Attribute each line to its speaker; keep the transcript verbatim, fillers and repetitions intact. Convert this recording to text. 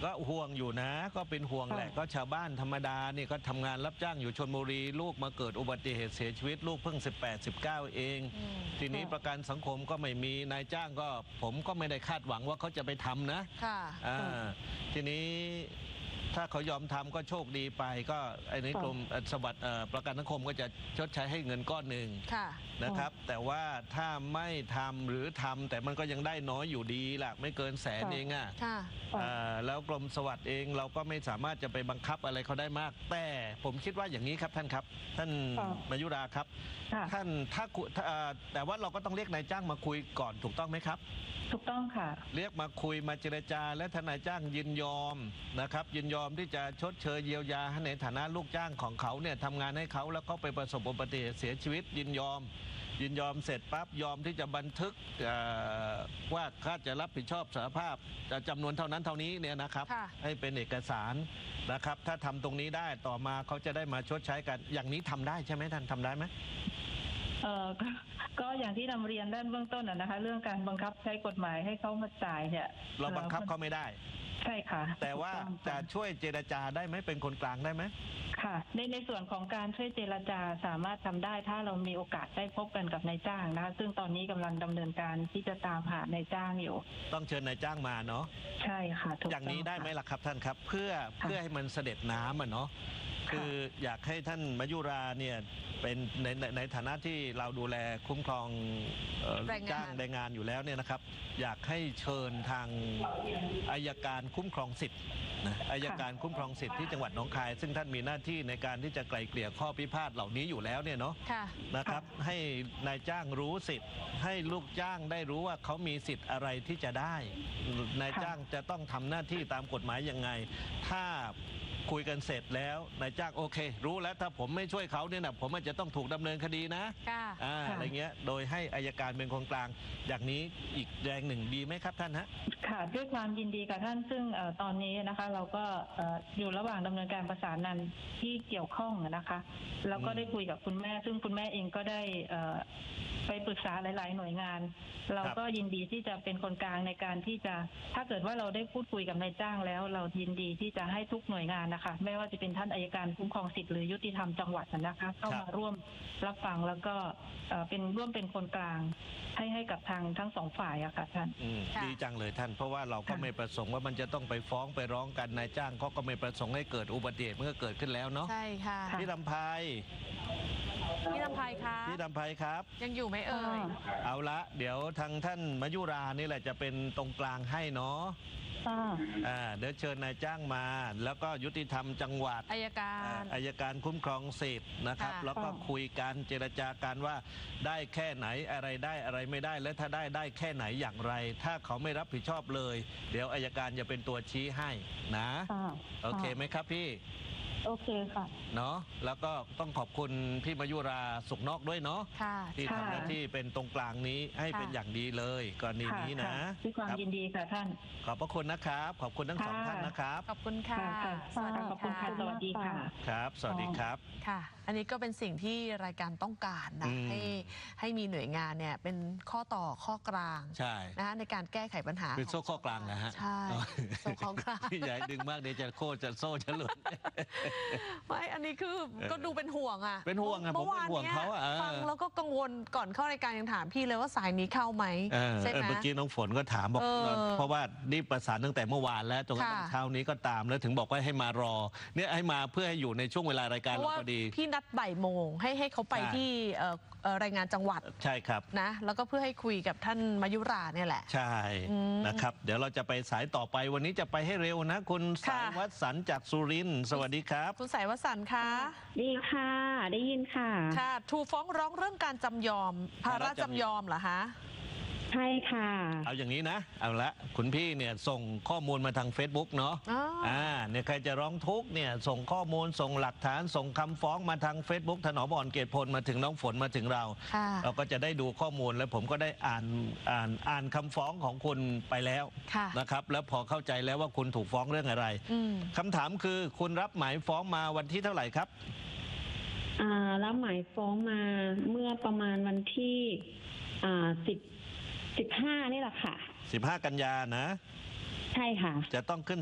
Speaker 1: ก็ห่วงอยู่นะก็เป็นห่วงแหละก็ชาวบ้านธรรมดานี่ก็ทำงานรับจ้างอยู่ชลบุรีลูกมาเกิดอุบัติเหตุเสียชีวิตลูกเพิ่งสิบแปด สิบเก้าเองทีนี้ประกันสังคมก็ไม่มีนายจ้างก็ผมก็ไม่ได้คาดหวังว่าเขาจะไปทำนะค่ะทีนี้ถ้าเขายอมทำก็โชคดีไปก็ไอ้ในกรมสวัสดิ์ประกันสังคมก็จะชดใช้ให้เงินก้อนหนึ่งนะครับแต่ว่าถ้าไม่ทำหรือทำแต่มันก็ยังได้น้อยอยู่ดีล่ะไม่เกินแสนเองอ่ะแล้วกรมสวัสดิ์เองเราก็ไม่สามารถจะไปบังคับอะไรเขาได้มากแต่ผมคิดว่าอย่างนี้ครับท่านครับท่านมายุราครับท่านถ้าแต่ว่าเราก็ต้องเรียกนายจ้างมาคุยก่อนถูกต้องไหมครับ
Speaker 2: ถูกต้องค่ะ
Speaker 1: เรียกมาคุยมาเจรจาและทนายจ้างยินยอมนะครับยินยอมที่จะชดเชยเยียวยาในฐานะลูกจ้างของเขาเนี่ยทำงานให้เขาแล้วเขาไปประสบอุบัติเหตุเสียชีวิตยินยอมยินยอมเสร็จปั๊บยอมที่จะบันทึกว่าค่าจะรับผิดชอบสารภาพจำนวนเท่านั้นเท่านี้เนี่ยนะครับให้เป็นเอกสารนะครับถ้าทำตรงนี้ได้ต่อมาเขาจะได้มาชดใช้กันอย่างนี้ทำได้ใช่ไหมท่านทำได้ไหม
Speaker 2: เออก็อย่างที่นำเรียนด้านเบื้องต้นนะคะเรื่องการบังคับใช้กฎหมายให้เขามาจ่ายเนี่ย
Speaker 1: เราบังคับเขาไม่ได้
Speaker 2: ใช่ค่ะ
Speaker 1: แต่ว่าจะช่วยเจรจาได้ไหมเป็นคนกลางได้ไหม
Speaker 2: ค่ะในในส่วนของการช่วยเจรจาสามารถทำได้ถ้าเรามีโอกาสได้พบกันกับนายจ้างนะคะซึ่งตอนนี้กำลังดำเนินการที่จะตามหานายจ้างอยู่
Speaker 1: ต้องเชิญนายจ้างมาเนาะ
Speaker 2: ใช่ค่ะถูก
Speaker 1: อย่างนี้ได้ไหมล่ะครับท่านครับเพื่อเพื่อให้มันเสด็จน้ำอ่ะเนาะคืออยากให้ท่านมายุราเนี่ยเป็นในในฐานะที่เราดูแลคุ้มครองจ้างแรงงานอยู่แล้วเนี่ยนะครับอยากให้เชิญทางอัยการคุ้มครองสิทธิ์นะอัยการคุ้มครองสิทธิ์ที่จังหวัดหนองคายซึ่งท่านมีหน้าที่ในการที่จะไกล่เกลี่ยข้อพิพาทเหล่านี้อยู่แล้วเนี่ยเนาะนะครับให้นายจ้างรู้สิทธิ์ให้ลูกจ้างได้รู้ว่าเขามีสิทธิ์อะไรที่จะได้นายจ้างจะต้องทำหน้าที่ตามกฎหมายยังไงถ้าคุยกันเสร็จแล้วนายจ้างโอเครู้แล้วถ้าผมไม่ช่วยเขาเนี่ยนะผมอาจจะต้องถูกดำเนินคดีนะอ่าอะไรเงี้ยโดยให้อัยการเป็นคนกลางอย่างนี้อีกแรงหนึ่งดีไหมครับท่านฮะ
Speaker 2: ค่ะด้วยความยินดีกับท่านซึ่งตอนนี้นะคะเราก็อยู่ระหว่างดำเนินการประสานงานที่เกี่ยวข้องนะคะแล้วก็ได้คุยกับคุณแม่ซึ่งคุณแม่เองก็ได้ไปปรึกษาหลายๆหน่วยงานเราก็ยินดีที่จะเป็นคนกลางในการที่จะถ้าเกิดว่าเราได้พูดคุยกับนายจ้างแล้วเรายินดีที่จะให้ทุกหน่วยงานนะคะไม่ว่าจะเป็นท่านอัยการคุ้มครองสิทธิ์หรือยุติธรรมจังหวัดนะคะเข้ามาร่วมรับฟังแล้วก็เป็นร่วมเป็นคนกลางให้ให้กับทางทั้งสองฝ่ายอะค่ะท่าน
Speaker 1: ดีจังเลยท่านเพราะว่าเราก็ไม่ประสงค์ว่ามันจะต้องไปฟ้องไปร้องกันนายจ้างเขาก็ไม่ประสงค์ให้เกิดอุบัติเหตุเมื่อเกิดขึ้นแล้วเนาะ
Speaker 3: ใช่ค่ะ
Speaker 1: พี่ลำไพ
Speaker 3: พี่ลำไพคะ
Speaker 1: พี่ลำไพครับ
Speaker 3: ยังอยู่ไหมเอ่ย
Speaker 1: เอาละเดี๋ยวทางท่านมายุรานี่แหละจะเป็นตรงกลางให้เนาะอ่าเดี๋ยวเชิญนายจ้างมาแล้วก็ยุติธรรมจังหวัด
Speaker 3: อัยการ
Speaker 1: อัยการคุ้มครองสิทธิ์นะครับแล้วก็คุยกันเจรจากันว่าได้แค่ไหนอะไรได้อะไรไม่ได้และถ้าได้ได้แค่ไหนอย่างไรถ้าเขาไม่รับผิดชอบเลยเดี๋ยวอัยการจะเป็นตัวชี้ให้นะโอเคไหมครับพี่
Speaker 2: โอเคค่ะ
Speaker 1: เนาะแล้วก็ต้องขอบคุณพี่มายุราสุขนอกด้วยเนาะที่ทำหน้าที่เป็นตรงกลางนี้ให้เป็นอย่างดีเลยกรณีนี้นะ
Speaker 2: ด้วยความยินดีค่ะท่าน
Speaker 1: ขอบพระคุณนะครับขอบคุณทั้งสองท่านนะครับ
Speaker 3: ขอบคุณค่ะ
Speaker 2: สวัสดีค่ะสวัสดีค่ะ
Speaker 1: ครับสวัสดีครับ
Speaker 3: ค่ะอันนี้ก็เป็นสิ่งที่รายการต้องการนะให้ให้มีหน่วยงานเนี่ยเป็นข้อต่อข้อกลาง
Speaker 1: ใช่
Speaker 3: นะในการแก้ไขปัญหา
Speaker 1: เป็นโซ่ข้อกลางนะฮะ
Speaker 3: ใช่โซ่ข้อกลาง
Speaker 1: พี่ใหญ่ดึงมากเดี๋ยวจะโค้จะโซ่จะหลุด
Speaker 3: ไม่อันนี้คือก็ดูเป็นห่วงอ่ะ
Speaker 1: เป็นห่วงอ่ะผมเป็นห่วงเขาอ่ะ
Speaker 3: ฟังแล้วก็กังวลก่อนเข้ารายการยังถามพี่เลยว่าสายนี้เข้าไหมใช่ไหม
Speaker 1: เมื่อกี้น้องฝนก็ถามบอกเพราะว่านี่ประสานตั้งแต่เมื่อวานแล้วจนกระทั่งเช้านี้ก็ตามแล้วถึงบอกว่าให้มารอเนี่ยให้มาเพื่อให้อยู่ในช่วงเวลารายการเราพอดี
Speaker 3: พี่นัดบ่ายโมงให้ให้เขาไปที่รายงานจังหวัด
Speaker 1: ใช่ครับ
Speaker 3: นะแล้วก็เพื่อให้คุยกับท่านมายุราเนี่ยแหละ
Speaker 1: ใช่นะครับเดี๋ยวเราจะไปสายต่อไปวันนี้จะไปให้เร็วนะคุณสายวสันต์จากสุรินทร์สวัสดีครับ
Speaker 3: คุณสายวสันต์ค่ะ
Speaker 4: ดีค่ะได้ยินค่ะ
Speaker 3: ค่ะถูกฟ้องร้องเรื่องการจำยอมภาระจำยอมเหรอคะ
Speaker 4: ใช่ค่ะ
Speaker 1: เอาอย่างนี้นะเอาละคุณพี่เนี่ยส่งข้อมูลมาทาง Facebook เนาะอ่าเนี่ยใครจะร้องทุกข์เนี่ยส่งข้อมูลส่งหลักฐานส่งคำฟ้องมาทาง Facebook ถนอมอ่อนเกตพลมาถึงน้องฝนมาถึงเราเราก็จะได้ดูข้อมูลแล้วผมก็ได้อ่านอ่านอ่านคำฟ้องของคุณไปแล้วนะครับแล้วพอเข้าใจแล้วว่าคุณถูกฟ้องเรื่องอะไรคำถามคือคุณรับหมายฟ้องมาวันที่เท่าไหร่ครับ
Speaker 4: อ่ารับหมายฟ้องมาเมื่อประมาณวันที่อ่าสิบสิบห้านี่แหละค่ะ
Speaker 1: สิบห้ากันยานะ
Speaker 4: ใช่ค่ะ
Speaker 1: จะต้องขึ้น